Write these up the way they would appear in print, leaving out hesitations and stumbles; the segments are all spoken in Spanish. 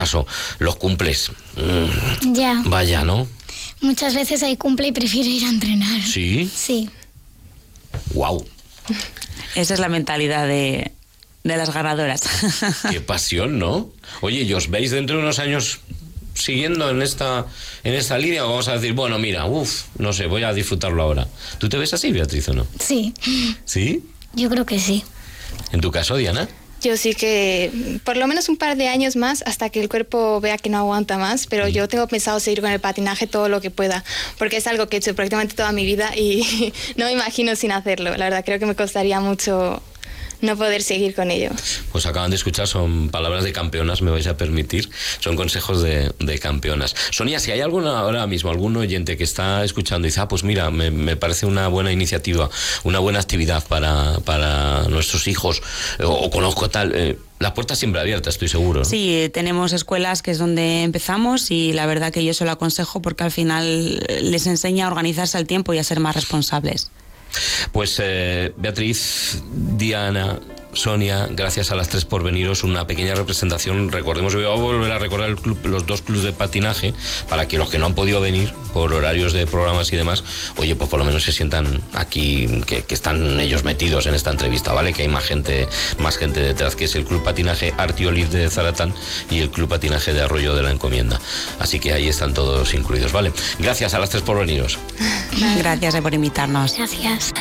caso los cumples. Ya. Vaya, ¿no? Muchas veces hay cumple y prefiero ir a entrenar. ¿Sí? Sí. Wow. Esa es la mentalidad de las ganadoras. Qué pasión, ¿no? Oye, ¿y os veis dentro de unos años siguiendo en esta línea? O vamos a decir, bueno, mira, no sé, voy a disfrutarlo ahora. ¿Tú te ves así, Beatriz, o no? Sí. ¿Sí? Yo creo que sí. ¿En tu caso, Diana? Yo sí que por lo menos un par de años más hasta que el cuerpo vea que no aguanta más, pero yo tengo pensado seguir con el patinaje todo lo que pueda, porque es algo que he hecho prácticamente toda mi vida y no me imagino sin hacerlo. La verdad, creo que me costaría mucho no poder seguir con ello. Pues acaban de escuchar, son palabras de campeonas, me vais a permitir, son consejos de campeonas. Sonia, si hay ahora mismo algún oyente que está escuchando y dice, pues mira, me parece una buena iniciativa, una buena actividad para nuestros hijos, o conozco tal... la puerta siempre abierta, estoy seguro, ¿no? Sí, tenemos escuelas que es donde empezamos y la verdad que yo se lo aconsejo porque al final les enseña a organizarse al tiempo y a ser más responsables. Pues Beatriz, Diana, Sonia, gracias a las tres por veniros, una pequeña representación. Recordemos, voy a volver a recordar los dos clubs de patinaje para que los que no han podido venir por horarios de programas y demás, oye, pues por lo menos se sientan aquí, que están ellos metidos en esta entrevista, ¿vale? Que hay más gente detrás, que es el Club Patinaje Artioliz de Zaratán y el Club Patinaje de Arroyo de la Encomienda. Así que ahí están todos incluidos, ¿vale? Gracias a las tres por veniros. Gracias por invitarnos. Gracias.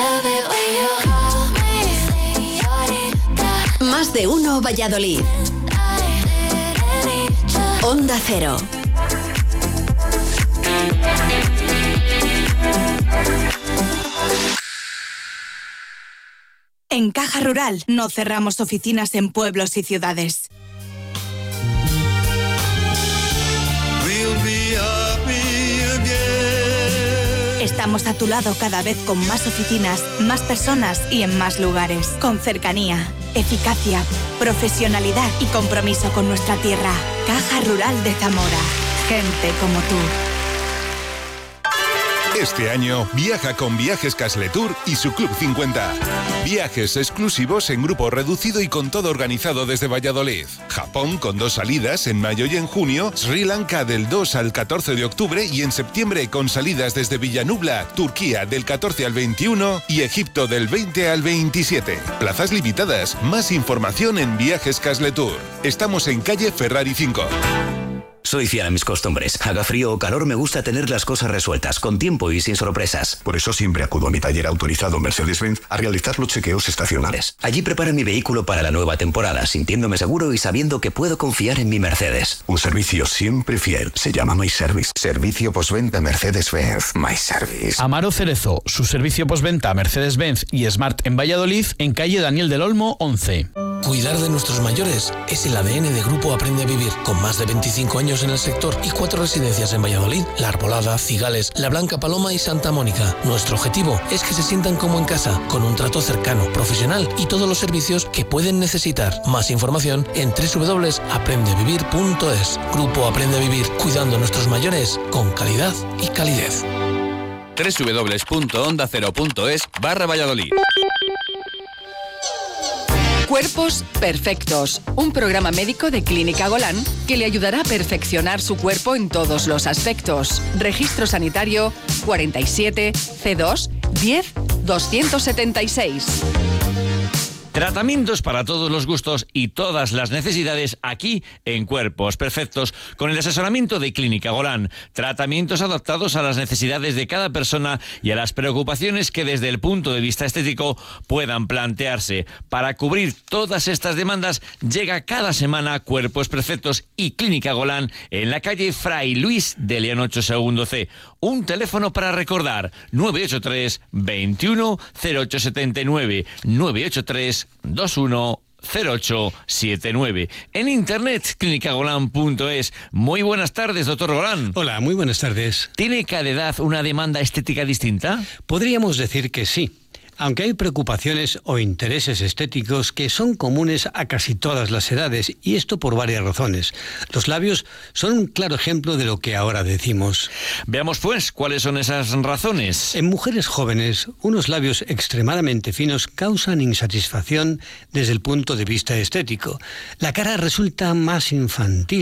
Más de uno Valladolid. Onda Cero. En Caja Rural no cerramos oficinas en pueblos y ciudades. Estamos a tu lado cada vez con más oficinas, más personas y en más lugares. Con cercanía, eficacia, profesionalidad y compromiso con nuestra tierra. Caja Rural de Zamora. Gente como tú. Este año viaja con Viajes Casletur y su Club 50. Viajes exclusivos en grupo reducido y con todo organizado desde Valladolid. Japón con 2 salidas en mayo y en junio. Sri Lanka del 2 al 14 de octubre y en septiembre con salidas desde Villanubla, Turquía del 14 al 21 y Egipto del 20 al 27. Plazas limitadas. Más información en Viajes Casletur. Estamos en calle Ferrari 5. Soy fiel a mis costumbres. Haga frío o calor, me gusta tener las cosas resueltas, con tiempo y sin sorpresas. Por eso siempre acudo a mi taller autorizado Mercedes-Benz a realizar los chequeos estacionales. Allí preparo mi vehículo para la nueva temporada, sintiéndome seguro y sabiendo que puedo confiar en mi Mercedes. Un servicio siempre fiel. Se llama My Service. Servicio postventa Mercedes-Benz. My Service. Amaro Cerezo, su servicio postventa Mercedes-Benz y Smart en Valladolid, en calle Daniel del Olmo 11. Cuidar de nuestros mayores es el ADN de Grupo Aprende a Vivir, con más de 25 años en el sector y 4 residencias en Valladolid, La Arbolada, Cigales, La Blanca Paloma y Santa Mónica. Nuestro objetivo es que se sientan como en casa, con un trato cercano, profesional y todos los servicios que pueden necesitar. Más información en www.aprendeavivir.es. Grupo Aprende a Vivir, cuidando a nuestros mayores con calidad y calidez. www.ondacero.es/Valladolid. Cuerpos Perfectos, un programa médico de Clínica Golán que le ayudará a perfeccionar su cuerpo en todos los aspectos. Registro sanitario 47 C2 10 276. Tratamientos para todos los gustos y todas las necesidades aquí en Cuerpos Perfectos, con el asesoramiento de Clínica Golán. Tratamientos adaptados a las necesidades de cada persona y a las preocupaciones que desde el punto de vista estético puedan plantearse. Para cubrir todas estas demandas llega cada semana Cuerpos Perfectos y Clínica Golán en la calle Fray Luis de León 8 segundo C. Un teléfono para recordar: 983 21 0879 983 21 0879. En internet, clinicagolan.es. Muy buenas tardes, doctor Golán. Hola, muy buenas tardes. ¿Tiene cada edad una demanda estética distinta? Podríamos decir que sí. Aunque hay preocupaciones o intereses estéticos que son comunes a casi todas las edades, y esto por varias razones. Los labios son un claro ejemplo de lo que ahora decimos. Veamos pues cuáles son esas razones. En mujeres jóvenes, unos labios extremadamente finos causan insatisfacción desde el punto de vista estético. La cara resulta más infantil.